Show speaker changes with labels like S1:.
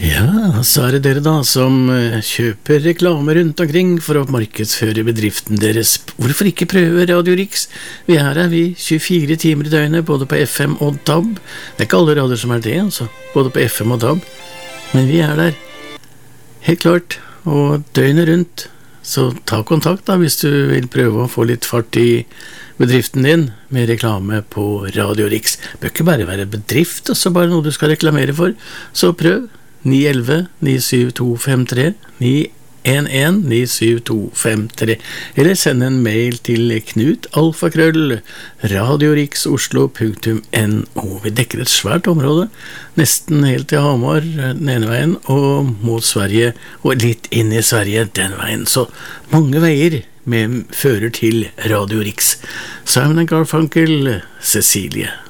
S1: Ja, så det dere da som kjøper reklame rundt omkring for å markedsføre bedriften deres. Hvorfor ikke prøve Radio Rix? Vi her vi 24 timer i døgnet, både på FM og DAB. Det ikke alle radioer som det, altså. Både på FM og DAB. Men vi der. Helt klart. Og døgnet rundt. Så ta kontakt da, hvis du vil prøve å få litt fart i bedriften din med reklame på Radio Rix. Det bør ikke bare være bedrift, og så bare noe du skal reklamere for. Så prøv. 911-97253 911-97253 eller send en mail til knut@radiorixoslo.no. Vi dekker et svært område, nesten helt til Hamar den ene veien og mot Sverige og litt inn i Sverige den veien, så mange veier med fører til Radio Rix. Simon & Garfunkel, Cecilie.